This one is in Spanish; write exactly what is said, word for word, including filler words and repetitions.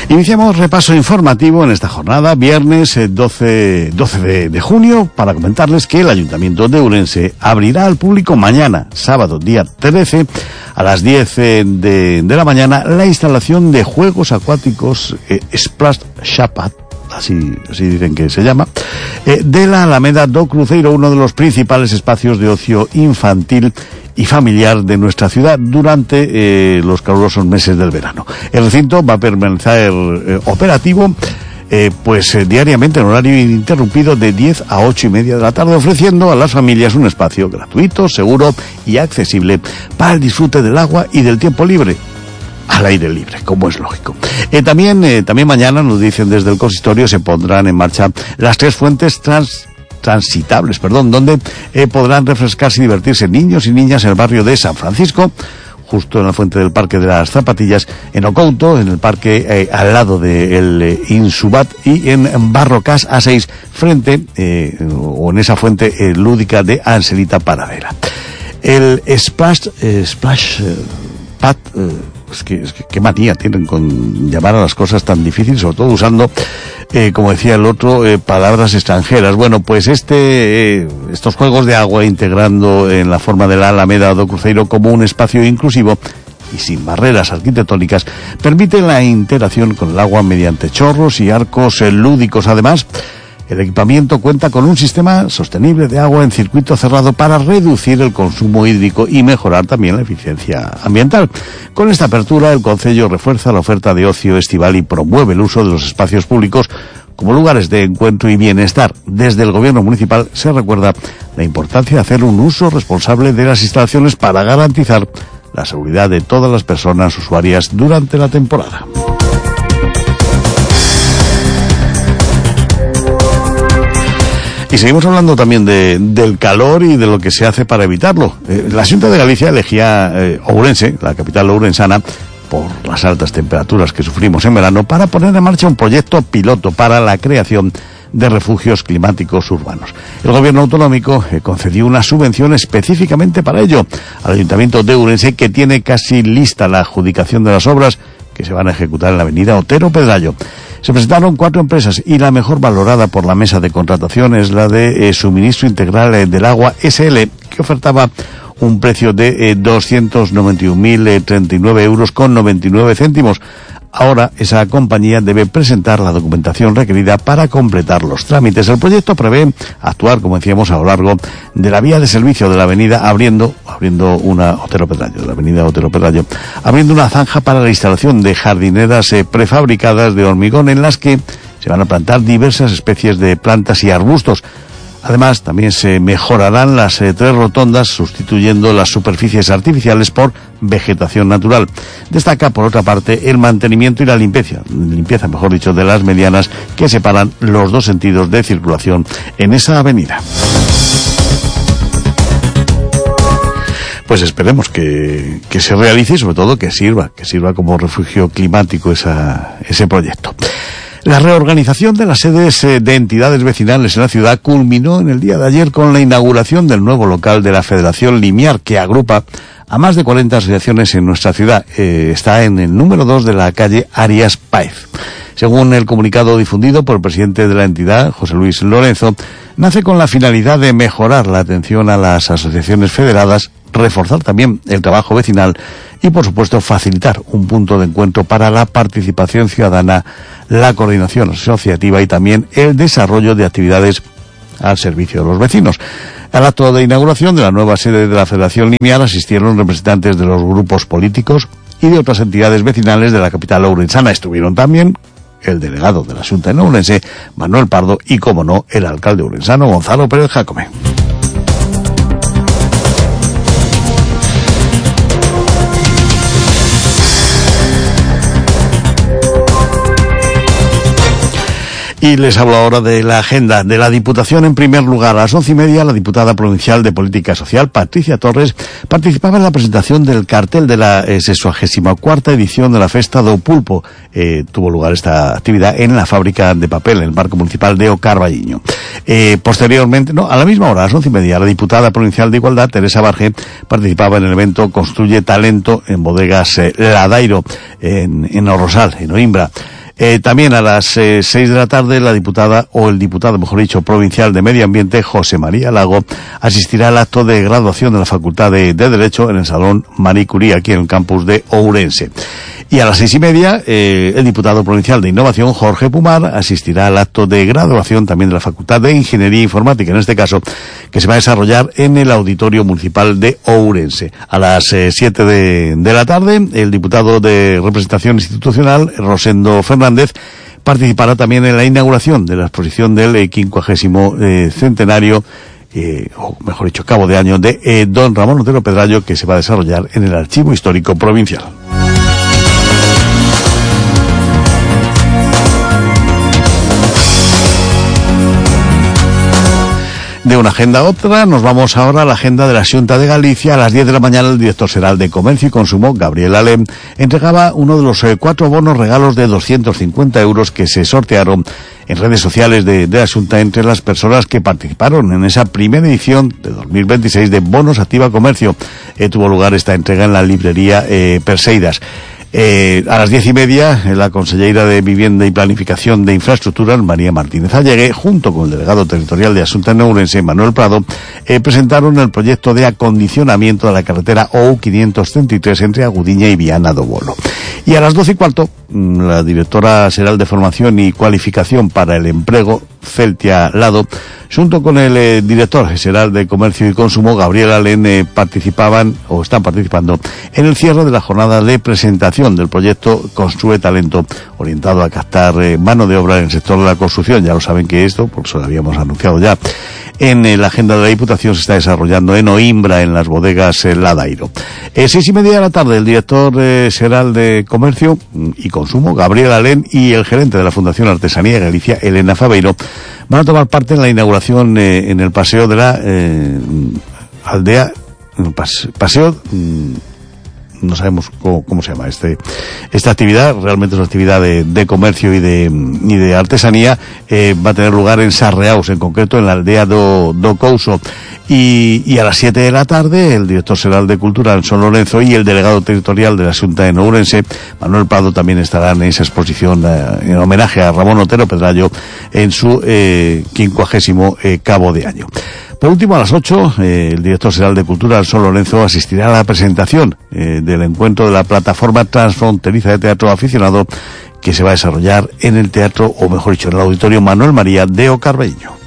Iniciamos repaso informativo en esta jornada, viernes doce de junio, para comentarles que el Ayuntamiento de Ourense abrirá al público mañana, sábado, día trece, a las diez de, de la mañana, la instalación de juegos acuáticos eh, Splash Shapat, así, así dicen que se llama, eh, de la Alameda do Cruzeiro, uno de los principales espacios de ocio infantil y familiar de nuestra ciudad durante eh, los calurosos meses del verano. El recinto va a permanecer eh, operativo eh, pues eh, diariamente en horario ininterrumpido de diez a ocho y media de la tarde, ofreciendo a las familias un espacio gratuito, seguro y accesible para el disfrute del agua y del tiempo libre, al aire libre, como es lógico. Eh, también, eh, también mañana, nos dicen desde el consistorio, se pondrán en marcha las tres fuentes trans transitables, perdón, donde eh, podrán refrescarse y divertirse niños y niñas en el barrio de San Francisco, justo en la fuente del Parque de las Zapatillas, en Ocouto, en el parque eh, al lado del de eh, Insubat, y en, en Barrocas A seis, frente, eh, o en esa fuente eh, lúdica de Anselita Paradera. El Splash, eh, Splash eh, Pad, eh, es que, es que qué manía tienen con llamar a las cosas tan difíciles, sobre todo usando, eh, como decía el otro, eh, palabras extranjeras. Bueno, pues este, eh, estos juegos de agua, integrando en la forma de la Alameda do Cruzeiro como un espacio inclusivo y sin barreras arquitectónicas, permiten la interacción con el agua mediante chorros y arcos eh, lúdicos. Además, el equipamiento cuenta con un sistema sostenible de agua en circuito cerrado para reducir el consumo hídrico y mejorar también la eficiencia ambiental. Con esta apertura, el concello refuerza la oferta de ocio estival y promueve el uso de los espacios públicos como lugares de encuentro y bienestar. Desde el gobierno municipal se recuerda la importancia de hacer un uso responsable de las instalaciones para garantizar la seguridad de todas las personas usuarias durante la temporada. Y seguimos hablando también de, del calor y de lo que se hace para evitarlo. Eh, la Xunta de Galicia elegía eh, Ourense, la capital ourensana, por las altas temperaturas que sufrimos en verano, para poner en marcha un proyecto piloto para la creación de refugios climáticos urbanos. El gobierno autonómico eh, concedió una subvención específicamente para ello al Ayuntamiento de Ourense, que tiene casi lista la adjudicación de las obras que se van a ejecutar en la avenida Otero Pedrayo. Se presentaron cuatro empresas y la mejor valorada por la mesa de contratación es la de eh, Suministro Integral eh, del Agua S L, que ofertaba un precio de eh, doscientos noventa y un mil treinta y nueve euros con noventa y nueve céntimos. Ahora esa compañía debe presentar la documentación requerida para completar los trámites. El proyecto prevé actuar, como decíamos, a lo largo de la vía de servicio de la avenida, abriendo abriendo una Otero Pedrayo, de la avenida Otero Pedrayo, abriendo una zanja para la instalación de jardineras eh, prefabricadas de hormigón, en las que se van a plantar diversas especies de plantas y arbustos. Además, también se mejorarán las eh, tres rotondas, sustituyendo las superficies artificiales por vegetación natural. Destaca, por otra parte, el mantenimiento y la limpieza, limpieza, mejor dicho, de las medianas que separan los dos sentidos de circulación en esa avenida. Pues esperemos que, que se realice y, sobre todo, que sirva, que sirva como refugio climático esa, ese proyecto. La reorganización de las sedes de entidades vecinales en la ciudad culminó en el día de ayer con la inauguración del nuevo local de la Federación Limiar, que agrupa a más de cuarenta asociaciones en nuestra ciudad. Eh, está en el número dos de la calle Arias Páez. Según el comunicado difundido por el presidente de la entidad, José Luis Lorenzo, nace con la finalidad de mejorar la atención a las asociaciones federadas, reforzar también el trabajo vecinal y, por supuesto, facilitar un punto de encuentro para la participación ciudadana, la coordinación asociativa y también el desarrollo de actividades al servicio de los vecinos. Al acto de inauguración de la nueva sede de la Federación Limiar asistieron representantes de los grupos políticos y de otras entidades vecinales de la capital ourensana. Estuvieron también el delegado de la Xunta en Ourense, Manuel Pardo, y, como no, el alcalde ourensano, Gonzalo Pérez Jácome. Y les hablo ahora de la agenda de la Diputación. En primer lugar, a las once y media, la diputada provincial de Política Social, Patricia Torres, participaba en la presentación del cartel de la eh, sexagésima cuarta edición de la Festa do Pulpo. Eh, tuvo lugar esta actividad en la fábrica de papel, en el Parque Municipal de O Carballiño. Eh, posteriormente, no, a la misma hora, a las once y media, la diputada provincial de Igualdad, Teresa Barge, participaba en el evento Construye Talento en Bodegas eh, Ladairo, en, en Orrosal, en Oimbra. Eh, también a las eh, seis de la tarde la diputada, o el diputado, mejor dicho, provincial de Medio Ambiente, José María Lago, asistirá al acto de graduación de la Facultad de, de Derecho en el Salón Marie Curie, aquí en el campus de Ourense. Y a las seis y media, eh, el diputado provincial de Innovación, Jorge Pumar, asistirá al acto de graduación también de la Facultad de Ingeniería Informática, en este caso, que se va a desarrollar en el Auditorio Municipal de Ourense. A las eh, siete de, de la tarde, el diputado de Representación Institucional, Rosendo Fernández, participará también en la inauguración de la exposición del eh, quincuagésimo eh, centenario, eh, o mejor dicho, cabo de año, de eh, don Ramón Otero Pedrayo, que se va a desarrollar en el Archivo Histórico Provincial. De una agenda a otra, nos vamos ahora a la agenda de la Xunta de Galicia. A las diez de la mañana, el director xeral de Comercio y Consumo, Gabriel Alén, entregaba uno de los eh, cuatro bonos regalos de doscientos cincuenta euros que se sortearon en redes sociales de, de la Xunta entre las personas que participaron en esa primera edición de dos mil veintiséis de Bonos Activa Comercio. Eh, tuvo lugar esta entrega en la librería eh, Perseidas. Eh, a las diez y media, la consellera de Vivienda y Planificación de Infraestructuras, María Martínez Allegue, junto con el delegado territorial de Asunta en Ourense, Manuel Prado, eh, presentaron el proyecto de acondicionamiento de la carretera O U quinientos treinta y tres entre Agudiña y Viana do Bolo. Y a las doce y cuarto, la directora xeral de Formación y Cualificación para el Empleo, Celtia Lado, junto con el eh, director xeral de Comercio y Consumo, Gabriel Alén, eh, participaban o están participando en el cierre de la jornada de presentación del proyecto Construe Talento, orientado a captar eh, mano de obra en el sector de la construcción. Ya lo saben que esto, por eso lo habíamos anunciado ya, en eh, la agenda de la Diputación se está desarrollando en Oimbra, en las bodegas eh, Ladairo. Eh, seis y media de la tarde, el director eh, xeral de Comercio y Consumo, Gabriel Alén, y el gerente de la Fundación Artesanía de Galicia, Elena Fabeiro, van a tomar parte en la inauguración eh, en el paseo de la eh, aldea, pas, paseo, mm, no sabemos cómo, cómo se llama este esta actividad. Realmente es una actividad de, de comercio y de, y de artesanía. Eh, va a tener lugar en Sarreaus, en concreto en la aldea do, do Couso. Y, y a las siete de la tarde, el director xeral de Cultura, en San Lorenzo, y el delegado territorial de la Xunta en Ourense, Manuel Prado, también estarán en esa exposición eh, en homenaje a Ramón Otero Pedrayo en su eh, quincuagésimo eh, cabo de año. Por último, a las ocho, eh, el director xeral de Cultura, San Lorenzo, asistirá a la presentación eh, del encuentro de la plataforma transfronteriza de teatro aficionado, que se va a desarrollar en el teatro, o mejor dicho, en el Auditorio Manuel María de O Carballiño.